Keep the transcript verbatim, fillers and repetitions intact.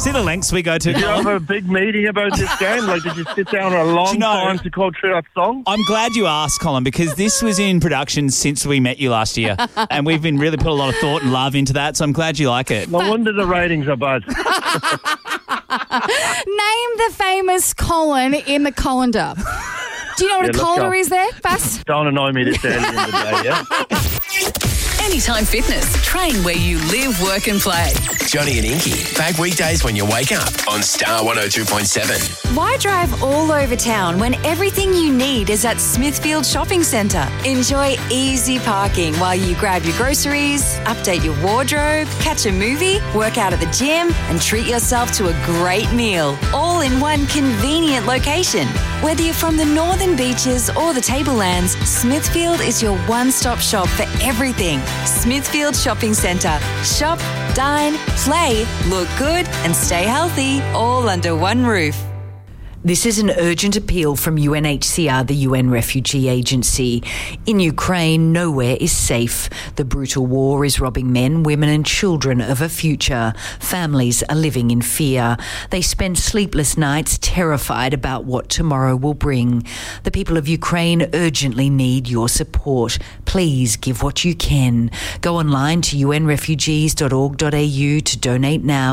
See the lengths we go to. Did you have a big meeting about this game? Like, did you sit down a long you know, time to go through that song? I'm glad you asked, Colin, because this was in production since we met you last year, and we've been really put a lot of thought and love into that, so I'm glad you like it. No wonder the ratings are bad. Name the famous Colin in the colander. Do you know what Yeah, a let's colander go. is there, Bass? Don't annoy me this early in the day, yeah? Anytime Fitness. Train where you live, work and play. Johnny and Inky, back weekdays when you wake up on Star one oh two point seven. Why drive all over town when everything you need is at Smithfield Shopping Centre? Enjoy easy parking while you grab your groceries, update your wardrobe, catch a movie, work out at the gym, and treat yourself to a great meal, all in one convenient location. Whether you're from the Northern Beaches or the Tablelands, Smithfield is your one-stop shop for everything. Smithfield Shopping Centre. Shop, dine, play, look good, and stay healthy, all under one roof. This is an urgent appeal from U N H C R, the U N Refugee Agency. In Ukraine, nowhere is safe. The brutal war is robbing men, women and children of a future. Families are living in fear. They spend sleepless nights terrified about what tomorrow will bring. The people of Ukraine urgently need your support. Please give what you can. Go online to u n refugees dot org dot a u to donate now.